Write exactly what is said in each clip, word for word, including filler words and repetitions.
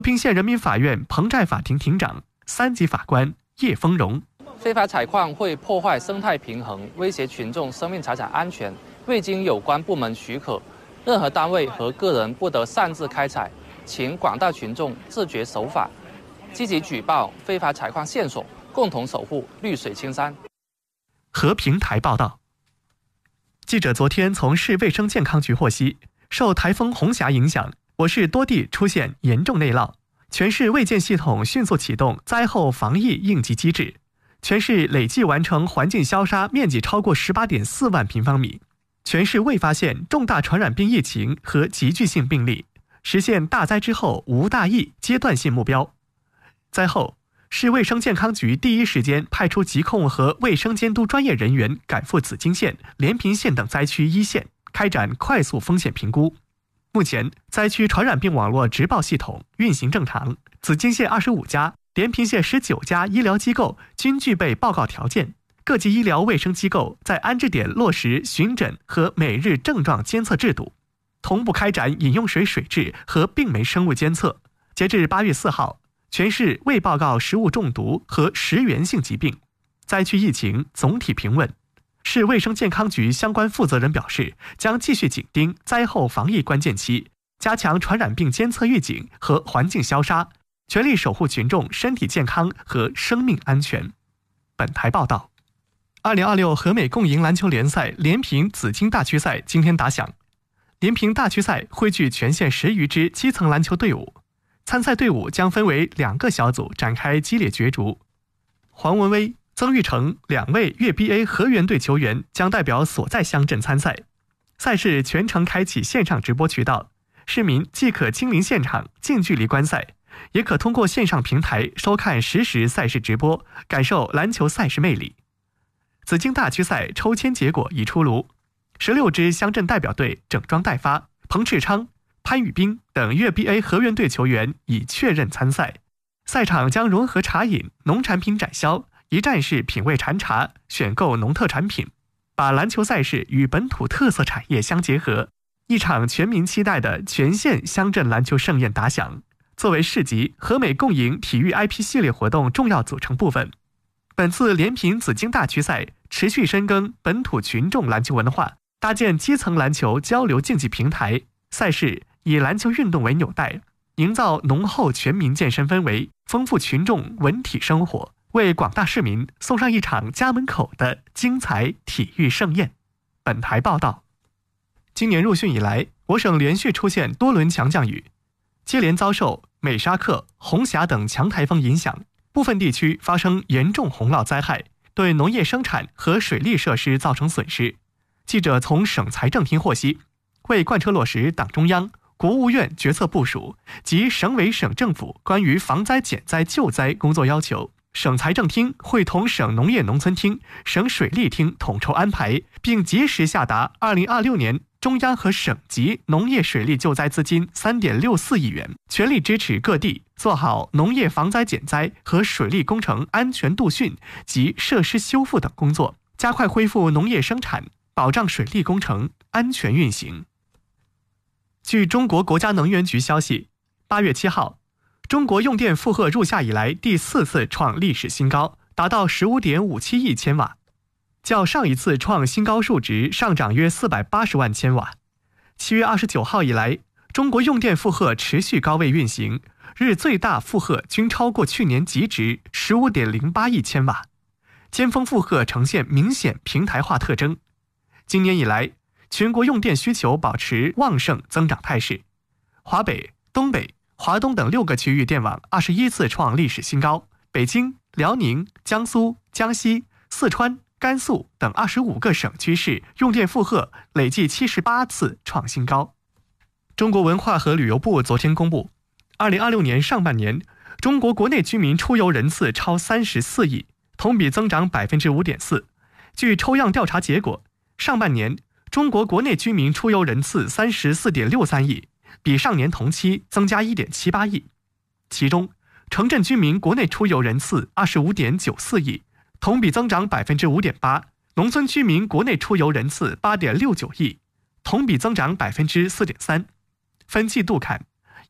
平县人民法院彭寨法庭庭长、三级法官叶丰荣。 非法采矿会破坏生态平衡，威胁群众生命财产安全，未经有关部门许可，任何单位和个人不得擅自开采，请广大群众自觉守法，积极举报非法采矿线索，共同守护绿水青山。 和平台报道，记者昨天从市卫生健康局获悉，受台风红霞影响，我市多地出现严重内涝，全市卫健系统迅速启动灾后防疫应急机制，全市累计完成环境消杀面积超过 十八点四万平方米，全市未发现重大传染病疫情和急剧性病例，实现大灾之后无大疫阶段性目标。灾后，市卫生健康局第一时间派出疾控和卫生监督专业人员赶赴紫金县、连平县等灾区一线，开展快速风险评估。目前，灾区传染病网络直报系统运行正常，紫金县二十五家、连平县十九家医疗机构均具备报告条件。各级医疗卫生机构在安置点落实巡诊和每日症状监测制度，同步开展饮用水水质和病媒生物监测。截至八月四号，全市未报告食物中毒和食源性疾病，灾区疫情总体平稳。市卫生健康局相关负责人表示，将继续紧盯灾后防疫关键期，加强传染病监测预警和环境消杀，全力守护群众身体健康和生命安全。本台报道，二零二六和美共赢篮球联赛连平紫金大区赛今天打响。连平大区赛汇聚全县十余支基层篮球队伍，参赛队伍将分为两个小组展开激烈角逐。黄文威、曾玉成两位粤 B A 河源队球员将代表所在乡镇参赛。赛事全程开启线上直播渠道，市民既可亲临现场近距离观赛，也可通过线上平台收看实时赛事直播，感受篮球赛事魅力。紫金大区赛抽签结果已出炉，十六支乡镇代表队整装待发，彭赤昌、潘宇斌等粤 B A 河源队球员已确认参赛。赛场将融合茶饮、农产品展销，一站式品味禅茶，选购农特产品，把篮球赛事与本土特色产业相结合。一场全民期待的全县乡镇篮球盛宴打响。作为市级和美共赢体育 I P 系列活动重要组成部分，本次连平紫金大区赛持续深耕本土群众篮球文化，搭建基层篮球交流竞技平台。赛事以篮球运动为纽带，营造浓厚全民健身氛围，丰富群众文体生活，为广大市民送上一场家门口的精彩体育盛宴。本台报道，今年入汛以来，我省连续出现多轮强降雨，接连遭受美沙克、红霞等强台风影响，部分地区发生严重洪涝灾害，对农业生产和水利设施造成损失。记者从省财政厅获悉，为贯彻落实党中央、国务院决策部署及省委省政府关于防灾减灾救灾工作要求，省财政厅会同省农业农村厅、省水利厅统筹安排，并及时下达二零二六年中央和省级农业水利救灾资金 三点六四亿元，全力支持各地做好农业防灾减灾和水利工程安全度汛及设施修复等工作，加快恢复农业生产，保障水利工程安全运行。据中国国家能源局消息，八月七号，中国用电负荷入夏以来第四次创历史新高，达到 十五点五七亿千瓦，较上一次创新高数值上涨约四百八十万千瓦。七月二十九号以来，中国用电负荷持续高位运行，日最大负荷均超过去年极值 十五点零八亿千瓦，尖峰负荷呈现明显平台化特征。今年以来，全国用电需求保持旺盛增长态势，华北、东北、华东等六个区域电网二十一次创历史新高，北京、辽宁、江苏、江西、四川、甘肃等二十五个省区市用电负荷累计七十八次创新高。中国文化和旅游部昨天公布，二零二六年上半年，中国国内居民出游人次超三十四亿，同比增长 百分之五点四。据抽样调查结果，上半年中国国内居民出游人次 三十四点六三亿，比上年同期增加 一点七八亿。其中，城镇居民国内出游人次 二十五点九四亿，同比增长 百分之五点八； 农村居民国内出游人次 八点六九亿，同比增长 百分之四点三。分季度看，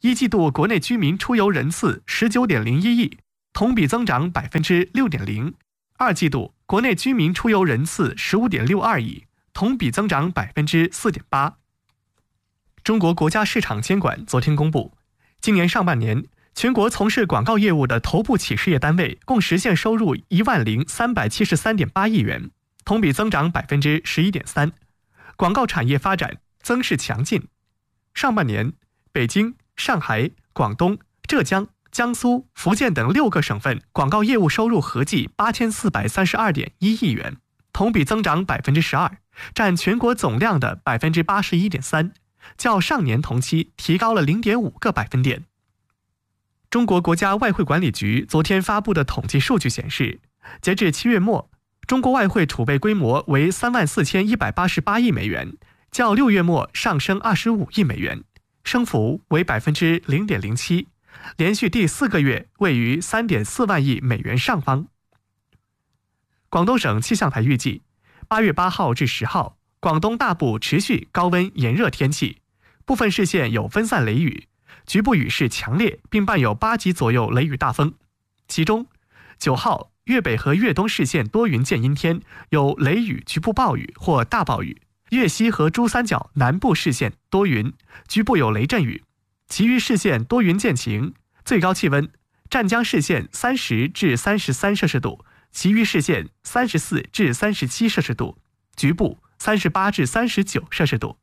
一季度国内居民出游人次 十九点零一亿，同比增长 百分之六点零。 二季度国内居民出游人次 十五点六二亿，同比增长 百分之四点八。 中国国家市场监管昨天公布，今年上半年全国从事广告业务的头部企事业单位共实现收入一万零三百七十三点八亿元，同比增长 百分之十一点三。 广告产业发展增势强劲。上半年，北京、上海、广东、浙江、江苏、福建等六个省份广告业务收入合计八千四百三十二点一亿元，同比增长 百分之十二， 占全国总量的 百分之八十一点三， 较上年同期提高了 零点五个百分点。中国国家外汇管理局昨天发布的统计数据显示，截至七月末，中国外汇储备规模为三万四千一百八十八亿美元，较六月末上升二十五亿美元，升幅为 百分之零点零七， 连续第四个月位于 三点四万亿美元上方。广东省气象台预计，八月八号至十号，广东大部持续高温炎热天气，部分市县有分散雷雨，局部雨势强烈，并伴有八级左右雷雨大风。其中，九号粤北和粤东市县多云见阴天，有雷雨、局部暴雨或大暴雨；粤西和珠三角南部市县多云，局部有雷阵雨；其余市县多云见晴。最高气温，湛江市县三十至三十三摄氏度，其余市县三十四至三十七摄氏度，局部三十八至三十九摄氏度。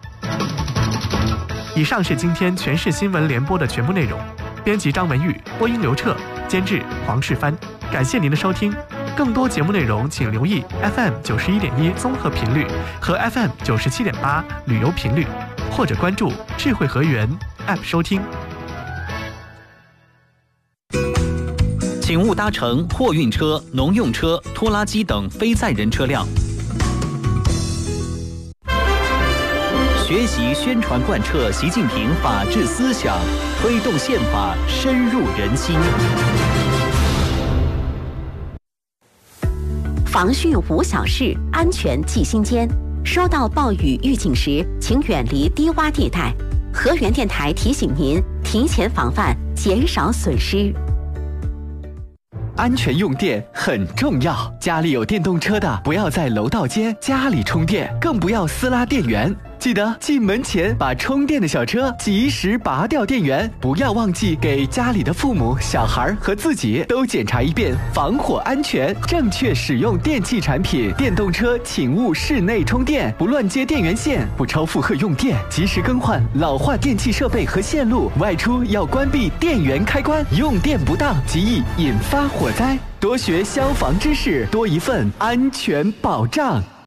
以上是今天全市新闻联播的全部内容。编辑张文玉，播音刘彻，监制黄世帆。感谢您的收听，更多节目内容请留意 F M 九十一点一综合频率和 F M 九十七点八旅游频率，或者关注智慧河源 App 收听。 请勿搭乘货运车、农用车、拖拉机等非载人车辆。学习宣传贯彻习近平法治思想，推动宪法深入人心。 防汛无小事，安全记心间。收到暴雨预警时，请远离低洼地带。河源电台提醒您，提前防范，减少损失。 安全用电很重要，家里有电动车的，不要在楼道间、家里充电，更不要私拉电源。记得进门前把充电的小车及时拔掉电源，不要忘记给家里的父母、小孩和自己都检查一遍防火安全，正确使用电器产品。电动车请勿室内充电，不乱接电源线，不超负荷用电，及时更换老化电器设备和线路。外出要关闭电源开关，用电不当极易引发火灾。多学消防知识，多一份安全保障。